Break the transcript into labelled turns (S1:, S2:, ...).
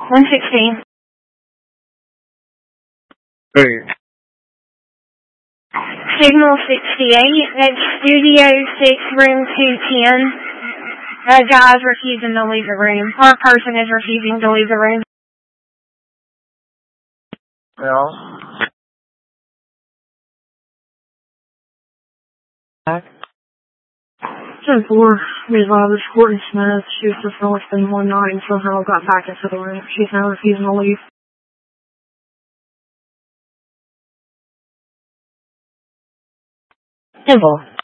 S1: 116.
S2: Hey.
S1: Signal 68 at Studio 6, room 210. A guy's refusing to leave the room. Or a person is refusing to leave the room.
S2: Yeah.
S3: 10-4, Ms. Roberts, Courtney Smith. She was just only spending one night and somehow got back into the room. She's now refusing to leave.
S1: 10-4.